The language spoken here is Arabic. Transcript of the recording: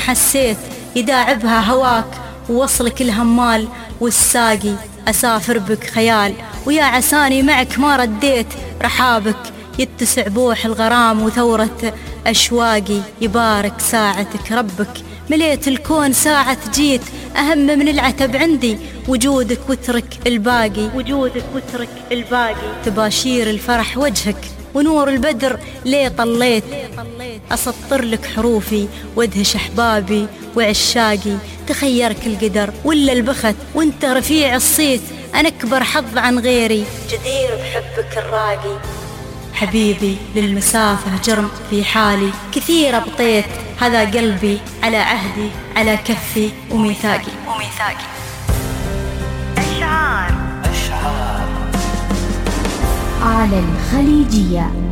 حسيت يداعبها هواك ووصلك الهمال والساقي، أسافر بك خيال ويا عساني معك ما رديت رحابك، يتسع بوح الغرام وثورة أشواقي، يبارك ساعتك ربك مليت الكون ساعة جيت، أهم من العتب عندي وجودك وترك الباقي، وجودك وترك الباقي، تباشير الفرح وجهك ونور البدر ليه طليت، أسطر لك حروفي وادهش أحبابي وعشاقي، تخيرك القدر ولا البخت وانت رفيع الصيت، أنا أكبر حظ عن غيري جدير بحبك الراقي، حبيبي للمسافة جرم في حالي كثير أبطيت، هذا قلبي على عهدي على كفي وميثاقي. على الخليجية.